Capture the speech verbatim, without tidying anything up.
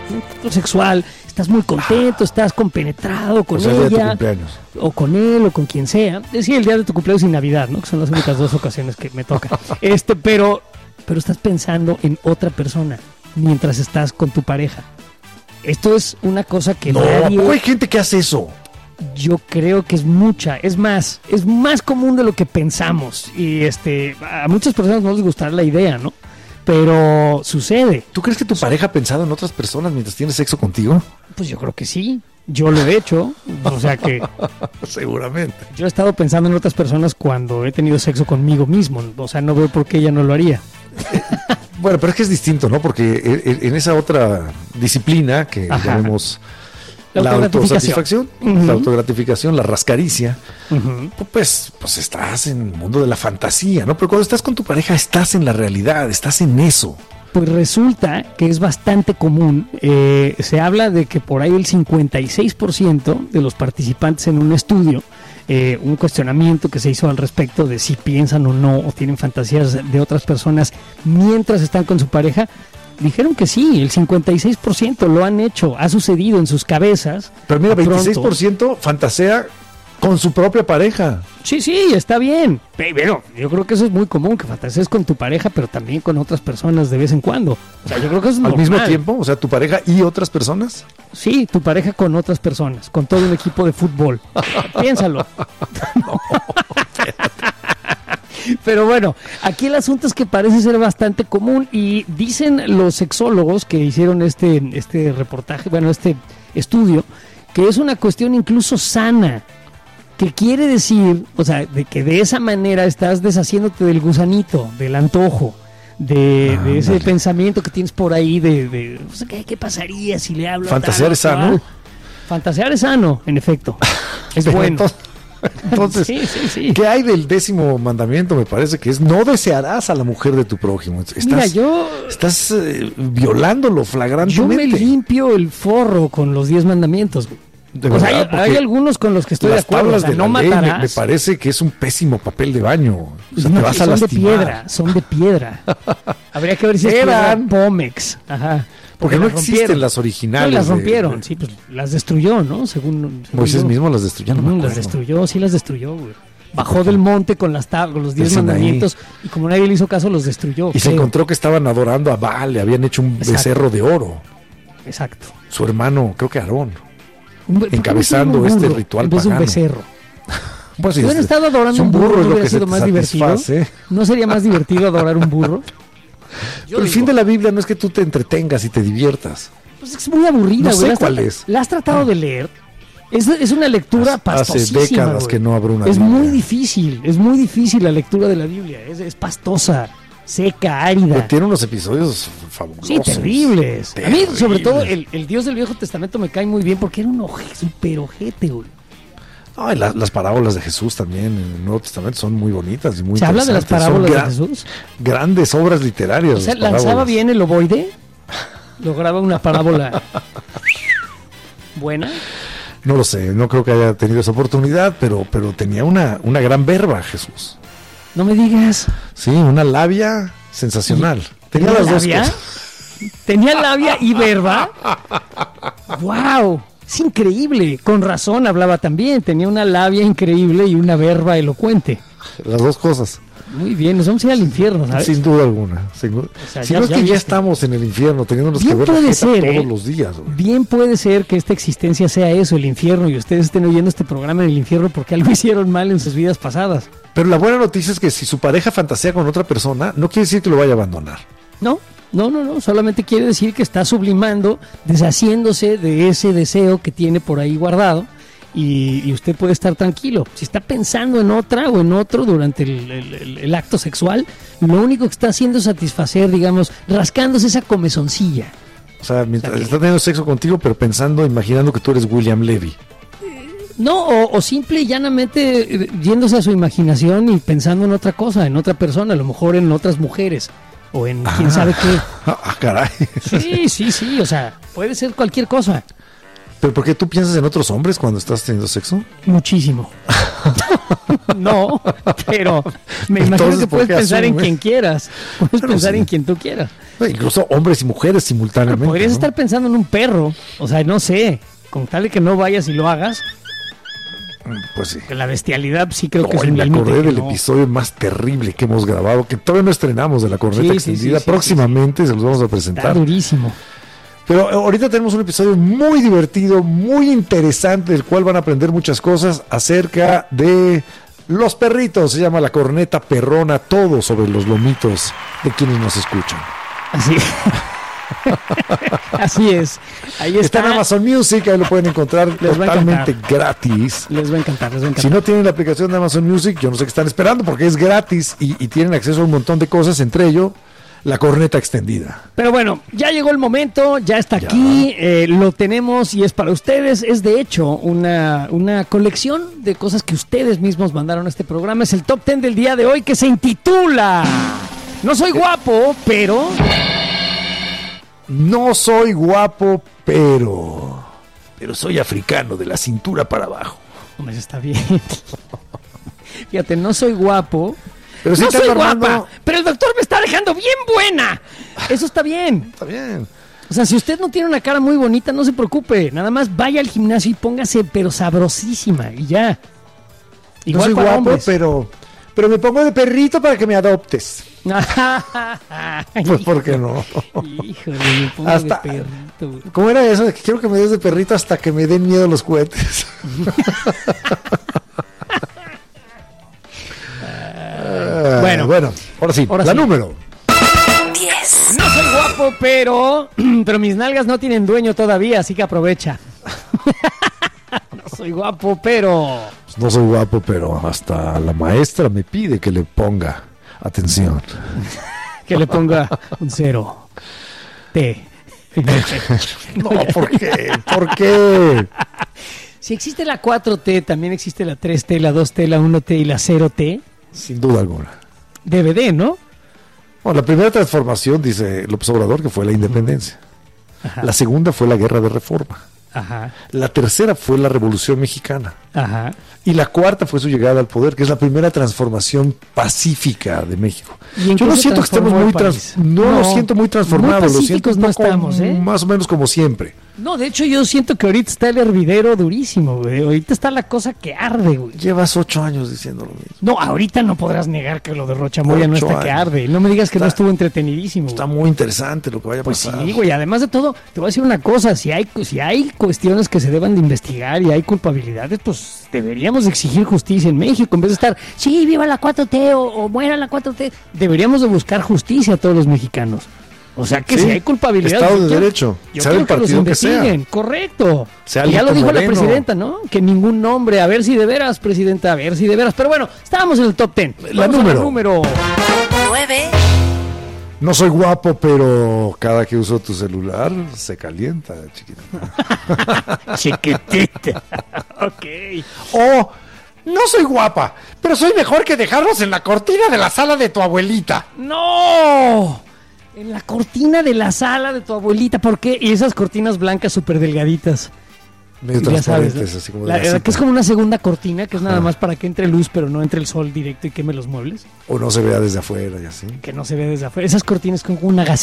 un acto sexual, estás muy contento, estás compenetrado con O sea, el día de tu ella, cumpleaños. o con él, o con quien sea. Es decir, el día de tu cumpleaños y Navidad, ¿no? Que son las únicas dos ocasiones que me toca. Este, pero, pero estás pensando en otra persona mientras estás con tu pareja. Esto es una cosa que No, nadie... ¿cómo hay gente que hace eso? Yo creo que es mucha, es más, es más común de lo que pensamos. Y este, a muchas personas no les gustará la idea, ¿no? Pero sucede. ¿Tú crees que tu pareja ha pensado en otras personas mientras tienes sexo contigo? Pues yo creo que sí. Yo lo he hecho. O sea que Seguramente. yo he estado pensando en otras personas cuando he tenido sexo conmigo mismo. O sea, no veo por qué ella no lo haría. Bueno, pero es que es distinto, ¿no? Porque en, en esa otra disciplina que Ajá. llamamos La la autogratificación. autosatisfacción, Uh-huh. la autogratificación, la rascaricia, Uh-huh. pues, pues estás en el mundo de la fantasía, ¿no? Pero cuando estás con tu pareja estás en la realidad, estás en eso. Pues resulta que es bastante común. Eh, se habla de que por ahí el cincuenta y seis por ciento de los participantes en un estudio, eh, un cuestionamiento que se hizo al respecto de si piensan o no o tienen fantasías de otras personas mientras están con su pareja, dijeron que sí, el cincuenta y seis por ciento lo han hecho, ha sucedido en sus cabezas. Pero mira, De pronto- veintiséis por ciento fantasea con su propia pareja. Sí, sí, está bien. Pero yo creo que eso es muy común, que fantasees con tu pareja, pero también con otras personas de vez en cuando. O sea, yo creo que eso es Al normal. mismo tiempo, o sea, tu pareja y otras personas. Sí, tu pareja con otras personas, con todo un equipo de fútbol. Piénsalo. Pero bueno, aquí el asunto es que parece ser bastante común y dicen los sexólogos que hicieron este, este reportaje, bueno, este estudio, que es una cuestión incluso sana. Que quiere decir, o sea, de que de esa manera estás deshaciéndote del gusanito, del antojo, de, Ah, de ese ándale. pensamiento que tienes por ahí de, de o sea, ¿qué, qué pasaría si le hablo a Fantasear tal o es sano. cual? Fantasear es sano, en efecto. Es Pero bueno. entonces- Entonces, Sí, sí, sí. ¿qué hay del décimo mandamiento? Me parece que es no desearás a la mujer de tu prójimo. Estás, Mira, yo, estás eh, violándolo yo me flagrantemente. limpio el forro con los diez mandamientos. güey. De O sea, verdad, hay, porque hay algunos con los que estoy de las acuerdo. O tablas sea, de no la ley me, matarás. me parece que es un pésimo papel de baño. O sea, No, te vas a son de lastimar. piedra, son de piedra. Habría que ver si es Eran. piedra Pómex. Ajá. Porque no las existen rompieron. las originales. No, las de- rompieron, de- sí, pues las destruyó, ¿no? Según, según Moisés yo. mismo las destruyó, no me Ujú, acuerdo. las destruyó, sí las destruyó, güey. Bajó del monte con las tab- con los diez El Sinaí. mandamientos y como nadie le hizo caso los destruyó. Y se creo. encontró que estaban adorando a Baal, le habían hecho un Exacto. becerro de oro. Exacto. Su hermano, creo que Aarón. Un be- ¿por qué no Encabezando hicieron un este burro ritual en vez de un pagano. becerro? Pues Si sí, hubieran es- estado adorando es un burro, es ¿no lo hubiera que se sido te más divertido? satisface. ¿No sería más divertido adorar un burro? Yo Pero el digo, fin de la Biblia no es que tú te entretengas y te diviertas. pues es muy aburrida, No güey. sé ¿La has cuál tra- es. ¿La has tratado de leer? Es, es una lectura Hace pastosísima, décadas güey. que no abro una Es Biblia. muy difícil, es muy difícil la lectura de la Biblia. Es, es pastosa, seca, árida. Pero tiene unos episodios fabulosos. Sí, terribles. A mí, Terribles. sobre todo, el, el Dios del Viejo Testamento me cae muy bien porque era un oje, super ojete, güey. Ay, la- las parábolas de Jesús también en el Nuevo Testamento son muy bonitas y muy ¿Se habla de las interesantes. Son parábolas de gra- Jesús? Grandes obras literarias. O sea, las lanzaba parábolas. bien el ovoide, lograba una parábola buena. No lo sé, no creo que haya tenido esa oportunidad, pero, pero tenía una, una gran verba Jesús. No me digas. Sí, una labia sensacional. Tenía ¿Tenía las dos labia? cosas. ¿Tenía labia y verba? ¡Wow! Es increíble. Con razón hablaba también. Tenía una labia increíble y una verba elocuente. Las dos cosas. Muy bien, nos vamos a ir al infierno, ¿sabes? Sin duda alguna. Sin duda. O sea, si ya- no es ya que ya viste. estamos en el infierno, teniéndonos que Bien ver la puede jeta ser, todos ¿eh? los días. güey. Bien puede ser que esta existencia sea eso, el infierno, y ustedes estén oyendo este programa en el infierno porque algo hicieron mal en sus vidas pasadas. Pero la buena noticia es que si su pareja fantasea con otra persona, no quiere decir que lo vaya a abandonar. No, no, no, no, solamente quiere decir que está sublimando, deshaciéndose de ese deseo que tiene por ahí guardado y, y usted puede estar tranquilo. Si está pensando en otra o en otro durante el, el- el- el acto sexual, lo único que está haciendo es satisfacer, digamos, rascándose esa comezoncilla. O sea, mientras Está bien. está teniendo sexo contigo, pero pensando, imaginando que tú eres William Levy. No, o, o simple y llanamente eh, yéndose a su imaginación y pensando en otra cosa, en otra persona, a lo mejor en otras mujeres o en quién sabe qué. Ah, caray. Sí, sí, sí, o sea, puede ser cualquier cosa. ¿Pero por qué tú piensas en otros hombres cuando estás teniendo sexo? Muchísimo. No, pero me imagino Entonces, que ¿por puedes qué pensar en asumes? quien quieras. Puedes Claro, pensar sí. en quien tú quieras. Incluso hombres y mujeres simultáneamente. Podrías ¿no? estar pensando en un perro. O sea, no sé. Con tal de que no vayas y lo hagas. Pues sí. Que la bestialidad sí creo que es Hoy un me límite acordé que del no. episodio más terrible que hemos grabado, que todavía no estrenamos, de la corneta Sí, sí, extendida. sí, sí, Próximamente se los vamos a Está presentar. durísimo. Pero ahorita tenemos un episodio muy divertido, muy interesante, del cual van a aprender muchas cosas acerca de los perritos. Se llama La Corneta Perrona, todo sobre los lomitos de quienes nos escuchan. Así, Así es. Ahí Está está. en Amazon Music, ahí lo pueden encontrar Les va a totalmente encantar. gratis. Les va a encantar, les va a encantar. Si no tienen la aplicación de Amazon Music, yo no sé qué están esperando, porque es gratis y, y tienen acceso a un montón de cosas, entre ello la corneta extendida. Pero bueno, ya llegó el momento, ya está Ya. aquí, eh, lo tenemos y es para ustedes. Es de hecho una, una colección de cosas que ustedes mismos mandaron a este programa. Es el top ten del día de hoy, que se intitula No soy guapo, pero... No soy guapo, pero... Pero soy africano de la cintura para abajo. Hombre, eso está bien. Fíjate, no soy guapo... Pero sí no te soy ando armando- guapa, pero el doctor me está dejando bien buena. Eso está bien. Está bien. O sea, si usted no tiene una cara muy bonita, no se preocupe. Nada más vaya al gimnasio y póngase, pero sabrosísima. Y ya. No soy para guapo, hombres. pero... Pero me pongo de perrito para que me adoptes. Pues, ¿por qué no? Híjole, me pongo Hasta- de perrito, güey. ¿Cómo era eso? De que quiero que me des de perrito hasta que me den miedo los cohetes. Ah, Bueno. bueno, ahora sí, Ahora la sí. número. diez, No soy guapo, pero... Pero mis nalgas no tienen dueño todavía, así que aprovecha. No soy guapo, pero... Pues no soy guapo, pero hasta la maestra me pide que le ponga atención. Que le ponga un cero. T. No, ¿por qué? ¿Por qué? Si existe la cuatro T, también existe la tres T, la dos T, la uno T y la cero T. Sin duda alguna. D V D, ¿no? Bueno, la primera transformación, dice López Obrador, que fue la independencia. Ajá. La segunda fue la guerra de reforma. Ajá. La tercera fue la revolución mexicana. Ajá. Y la cuarta fue su llegada al poder, que es la primera transformación pacífica de México. ¿Y en Yo qué no se siento que estemos transformó muy el trans, país? no, No, lo siento muy transformado, muy lo siento pacíficos un no poco estamos, ¿eh? más o menos como siempre. No, de hecho yo siento que ahorita está el hervidero durísimo, güey. Ahorita está la cosa que arde, güey. Llevas ocho años diciendo lo mismo. No, ahorita no podrás negar que lo de Rocha Moya no Ocho está que años. arde. No me digas que no Está- estuvo entretenidísimo. Está güey. muy interesante lo que vaya a Pues pasar. sí, güey. Además de todo, te voy a decir una cosa. Si hay, si hay cuestiones que se deban de investigar y hay culpabilidades, pues deberíamos de exigir justicia en México. En vez de estar, sí, viva la cuatro T o, o muera la cuatro T. Deberíamos de buscar justicia a todos los mexicanos. O sea que Sí, si hay culpabilidad, Estado yo de quiero- derecho, yo sea quiero del que los partido que sea. investiguen. Correcto. Sea Y ya lo Alito dijo la Moreno. presidenta, ¿no? Que ningún nombre. A ver si de veras, presidenta, a ver si de veras. Pero bueno, estábamos en el top ten. La Vamos a número. número. nueve, No soy guapo, pero cada que uso tu celular se calienta, chiquita. Chiquitita. Ok. O no soy guapa, pero soy mejor que dejarlos en la cortina de la sala de tu abuelita. ¡No! En la cortina de la sala de tu abuelita. ¿Por qué? Y esas cortinas blancas súper delgaditas. Medio Ya sabes, transparentes, ¿no? así como de La- la la cita. que es como una segunda cortina, que es nada Ajá. más para que entre luz, pero no entre el sol directo y queme los muebles. O no se vea desde afuera y así. Que no se ve desde afuera. Esas cortinas con una gasita.